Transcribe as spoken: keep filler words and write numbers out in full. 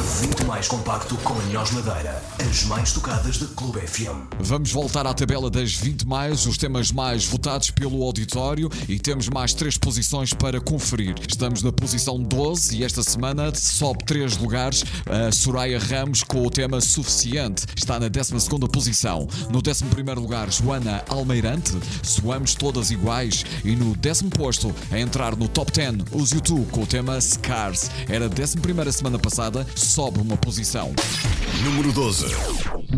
vinte mais compacto com a melhor madeira. As mais tocadas da Clube F M. Vamos voltar à tabela das vinte mais, os temas mais votados pelo auditório, e temos mais três posições para conferir. Estamos na posição doze e esta semana sobe três lugares a Soraya Ramos com o tema Suficiente. Está na décima segunda posição. No décimo primeiro lugar, Joana Almeirante, Soamos Todas Iguais. E no décimo posto, a entrar no top dez, os U dois com o tema Scars. Era a décima primeira semana passada, sobe uma posição. Número doze.